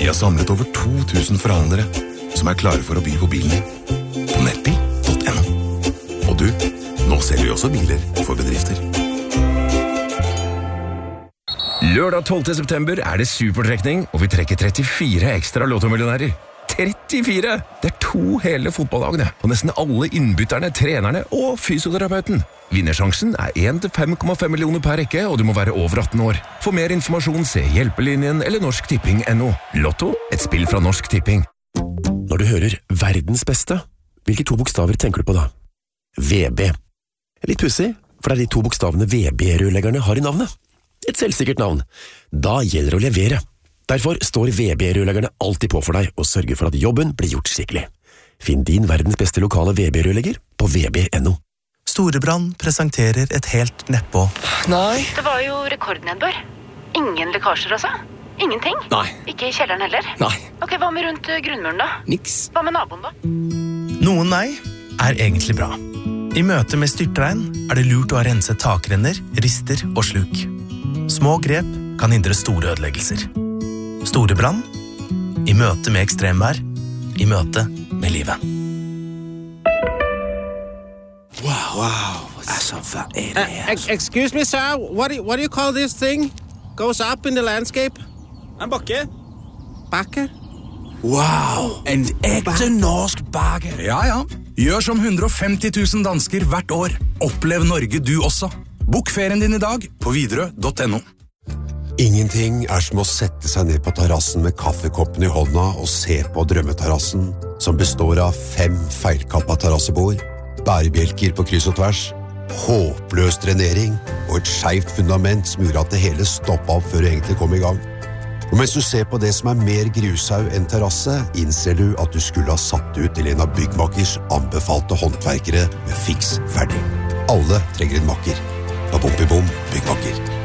Vi har samlet over 2000 forhandlere som er klare for å by på bilen din på nettbil.no. Og du, nå selger vi også biler for bedrifter. Lørdag 12. september er det supertrekning, og vi trekker 34 ekstra lottomillionærer. 34! Det er 2 hele fotballagene, og nesten alle innbytterne, trenerne og fysioterapeuten. Vinnersjansen er 1-5,5 millioner per rekke, og du må være over 18 år. For mer informasjon, se Hjelpelinjen eller norsktipping.no. Lotto, et spill fra Norsk Tipping. Når du hører verdens beste, hvilke 2 bokstaver tenker du på da? VB. Litt pussig, for det er de 2 bokstavene VB-rørleggerne har i navnet. Et selvsikkert navn. Da gjelder det å levere. Derfor står VB-rørleggerne alltid på for deg og sørger for at jobben blir gjort skikkelig. Finn din verdens beste lokale VB-rørlegger på vb.no. Storebrand presenterer et helt nedpå. Nei. Det var jo rekordnedbør. Ingen lekkasjer altså? Ingenting? Nei. Ikke i kjelleren heller? Nei. Ok, hva med rundt grunnmuren da? Niks. Hva med naboen da? Noen nei er egentlig bra. I møte med styrtregn er det lurt å ha renset takrenner, rister og sluk. Små grep kan hindre store ødeleggelser. Storebrand, i møte med ekstremvær, i møte med livet. Wow. Excuse me, sir. What do you call this thing? Goes up in the landscape? En bakke. Bakke? Wow, en ekte norsk bakke. Ja. Gjør som 150 000 dansker hvert år. Opplev Norge du også. Bok ferien din i dag på Widerøe.no. Ingenting er som å sette seg ned på terrassen med kaffekoppen i hånda og se på drømmeterrassen, som består av 5 feilkappa terrassebord, bærebjelker på kryss og tvers, håpløs drenering og et skjevt fundament som gjorde at det hele stoppet opp før det egentlig kom i gang. Og mens du ser på det som er mer grushaug enn terrasse, innser du at du skulle ha satt ut til en av byggmakers anbefalte håndverkere med fiks ferdig. Alle trenger en makker. Bom, byggmaker.